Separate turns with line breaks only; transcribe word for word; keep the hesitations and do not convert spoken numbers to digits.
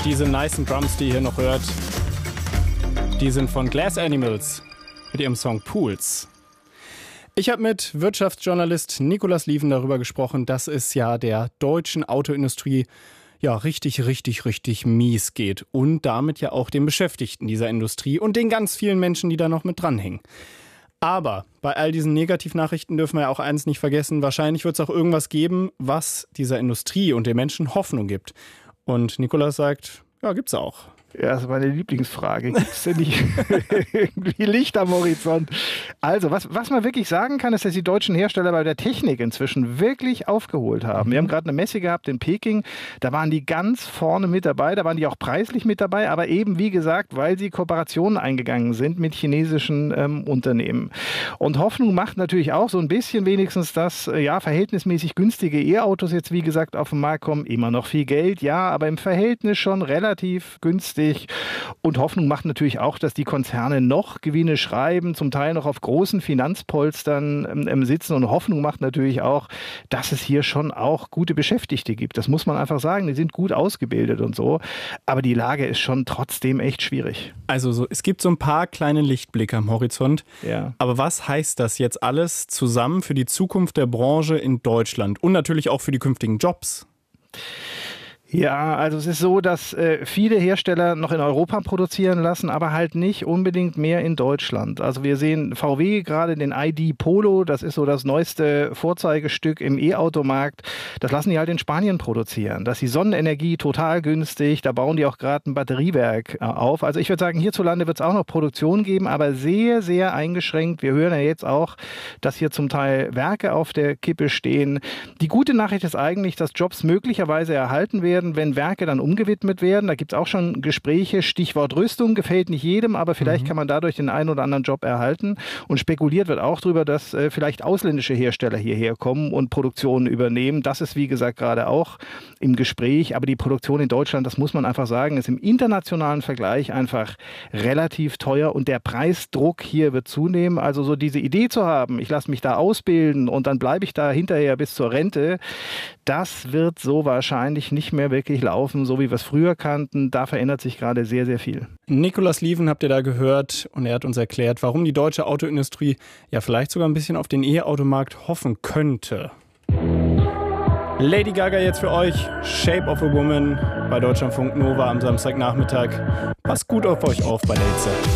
diese nicen Drums, die ihr hier noch hört, die sind von Glass Animals mit ihrem Song Pools. Ich habe mit Wirtschaftsjournalist Nicolas Lieven darüber gesprochen, dass es ja der deutschen Autoindustrie ja richtig, richtig, richtig mies geht. Und damit ja auch den Beschäftigten dieser Industrie und den ganz vielen Menschen, die da noch mit dranhängen. Aber bei all diesen Negativnachrichten dürfen wir ja auch eins nicht vergessen. Wahrscheinlich wird es auch irgendwas geben, was dieser Industrie und den Menschen Hoffnung gibt. Und Nicolas sagt, ja, gibt's auch.
Ja, das ist meine Lieblingsfrage. Gibt es denn nicht irgendwie Licht am Horizont? Also, was, was man wirklich sagen kann, ist, dass die deutschen Hersteller bei der Technik inzwischen wirklich aufgeholt haben. Wir haben gerade eine Messe gehabt in Peking, da waren die ganz vorne mit dabei, da waren die auch preislich mit dabei, aber eben, wie gesagt, weil sie Kooperationen eingegangen sind mit chinesischen ähm, Unternehmen. Und Hoffnung macht natürlich auch so ein bisschen wenigstens, dass äh, ja, verhältnismäßig günstige E-Autos jetzt, wie gesagt, auf den Markt kommen. Immer noch viel Geld, ja, aber im Verhältnis schon relativ günstig. Und Hoffnung macht natürlich auch, dass die Konzerne noch Gewinne schreiben, zum Teil noch auf großen Finanzpolstern ähm, sitzen. Und Hoffnung macht natürlich auch, dass es hier schon auch gute Beschäftigte gibt. Das muss man einfach sagen. Die sind gut ausgebildet und so. Aber die Lage ist schon trotzdem echt schwierig.
Also so, es gibt so ein paar kleine Lichtblicke am Horizont.
Ja.
Aber was heißt das jetzt alles zusammen für die Zukunft der Branche in Deutschland und natürlich auch für die künftigen Jobs?
Ja, also es ist so, dass äh, viele Hersteller noch in Europa produzieren lassen, aber halt nicht unbedingt mehr in Deutschland. Also wir sehen V W gerade den I D Polo, das ist so das neueste Vorzeigestück im E-Automarkt. Das lassen die halt in Spanien produzieren. Das ist die Sonnenenergie total günstig, da bauen die auch gerade ein Batteriewerk äh, auf. Also ich würde sagen, hierzulande wird es auch noch Produktion geben, aber sehr, sehr eingeschränkt. Wir hören ja jetzt auch, dass hier zum Teil Werke auf der Kippe stehen. Die gute Nachricht ist eigentlich, dass Jobs möglicherweise erhalten werden, wenn Werke dann umgewidmet werden. Da gibt es auch schon Gespräche. Stichwort Rüstung gefällt nicht jedem, aber vielleicht mhm. kann man dadurch den einen oder anderen Job erhalten. Und spekuliert wird auch darüber, dass äh, vielleicht ausländische Hersteller hierher kommen und Produktionen übernehmen. Das ist, wie gesagt, gerade auch im Gespräch. Aber die Produktion in Deutschland, das muss man einfach sagen, ist im internationalen Vergleich einfach relativ teuer und der Preisdruck hier wird zunehmen. Also so diese Idee zu haben, ich lasse mich da ausbilden und dann bleibe ich da hinterher bis zur Rente, das wird so wahrscheinlich nicht mehr wirklich laufen, so wie wir es früher kannten. Da verändert sich gerade sehr, sehr viel.
Nicolas Lieven habt ihr da gehört und er hat uns erklärt, warum die deutsche Autoindustrie ja vielleicht sogar ein bisschen auf den E-Automarkt hoffen könnte. Lady Gaga jetzt für euch, Shape of a Woman bei Deutschlandfunk Nova am Samstagnachmittag. Passt gut auf euch auf bei der Hitze.